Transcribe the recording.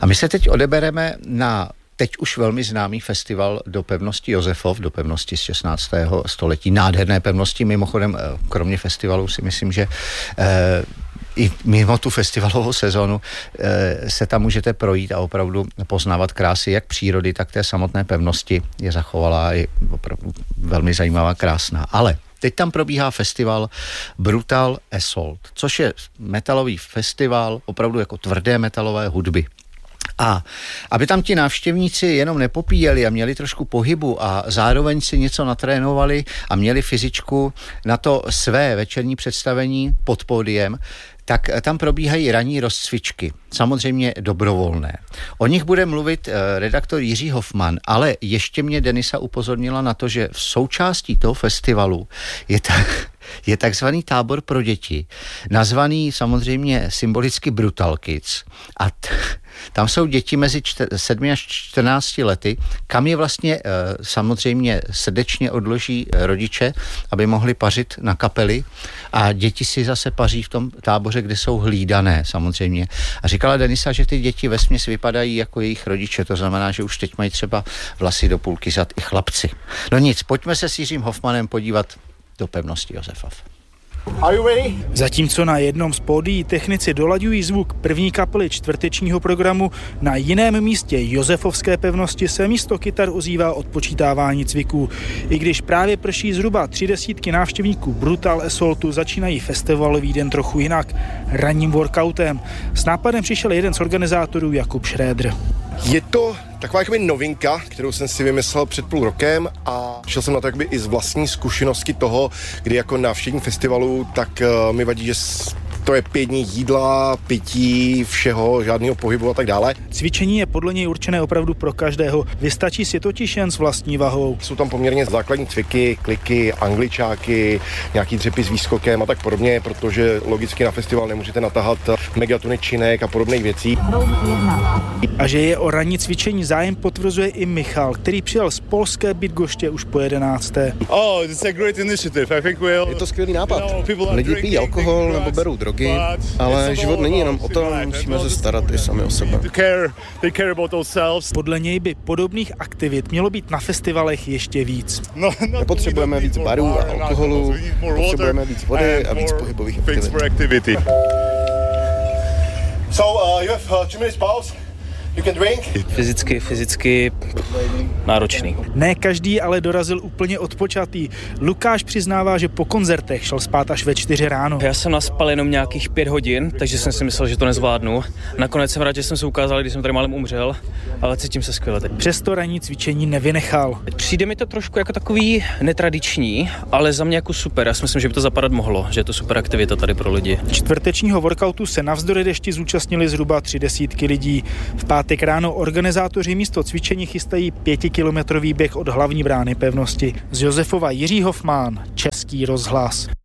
A my se teď odebereme na teď už velmi známý festival do pevnosti Josefov, do pevnosti z 16. století. Nádherné pevnosti, mimochodem, kromě festivalu si myslím, že i mimo tu festivalovou sezonu se tam můžete projít a opravdu poznávat krásy jak přírody, tak té samotné pevnosti. Je zachovalá, je opravdu velmi zajímavá, krásná. Ale teď tam probíhá festival Brutal Assault, což je metalový festival, opravdu jako tvrdé metalové hudby. A aby tam ti návštěvníci jenom nepopíjeli a měli trošku pohybu a zároveň si něco natrénovali a měli fyzičku na to své večerní představení pod pódiem, tak tam probíhají ranní rozcvičky, samozřejmě dobrovolné. O nich bude mluvit redaktor Jiří Hofman, ale ještě mě Denisa upozornila na to, že v součástí toho festivalu je takzvaný tábor pro děti, nazvaný samozřejmě symbolicky Brutal Kids. A tam jsou děti mezi 7 až 14 lety, kam je vlastně samozřejmě srdečně odloží rodiče, aby mohli pařit na kapely, a děti si zase paří v tom táboře, kde jsou hlídané samozřejmě. A říkala Denisa, že ty děti vesměs vypadají jako jejich rodiče, to znamená, že už teď mají třeba vlasy do půlky zad i chlapci. No nic, pojďme se s Jiřím Hofmanem podívat do pevnosti Josefov. Zatímco na jednom z pódií technici dolaďují zvuk první kapely čtvrtečního programu, na jiném místě Josefovské pevnosti se místo kytar ozývá odpočítávání cviků. I když právě prší zhruba 30 návštěvníků Brutal Assaultu, začínají festivalový den trochu jinak, ranním workoutem. S nápadem přišel jeden z organizátorů, Jakub Šrédr. Je to taková jakoby novinka, kterou jsem si vymyslel před půl rokem a šel jsem na to jakoby i z vlastní zkušenosti toho, kdy jako návštěvník festivalu, tak mi vadí, že to je 5 dní jídla, pití, všeho, žádného pohybu a tak dále. Cvičení je podle něj určené opravdu pro každého. Vystačí si totiž jen s vlastní vahou. Jsou tam poměrně základní cviky, kliky, angličáky, nějaký dřepy s výskokem a tak podobně, protože logicky na festival nemůžete natahat megatuny činek a podobných věcí. A že je o ranní cvičení zájem, potvrzuje i Michal, který přijel z polské Bydgoště už po 11. Je to skvělý nápad. Lidi pijí alkohol nebo berou drogy, ale život není jenom o tom, musíme se starat i sami o sebe. Podle něj by podobných aktivit mělo být na festivalech ještě víc. Nepotřebujeme víc barů a alkoholu, potřebujeme víc vody a víc pohybových aktivit. So, you have 2 minutes pause. You can drink. Fyzicky náročný. Ne každý ale dorazil úplně odpočatý. Lukáš přiznává, že po koncertech šel spát až ve 4 ráno. Já jsem naspal jenom nějakých 5 hodin, takže jsem si myslel, že to nezvládnu. Nakonec jsem rád, že jsem se ukázal, když jsem tady málem umřel, ale cítím se skvěle teď. Přesto ranní cvičení nevynechal. Přijde mi to trošku jako takový netradiční, ale za mě jako super. Já si myslím, že by to zapadat mohlo, že je to super aktivita tady pro lidi. Čtvrtečního workoutu se navzdory dešti zúčastnili zhruba 30 lidí. V pátek ráno organizátoři místo cvičení chystají 5kilometrový běh od hlavní brány pevnosti. Z Josefova Jiří Hofman, Český rozhlas.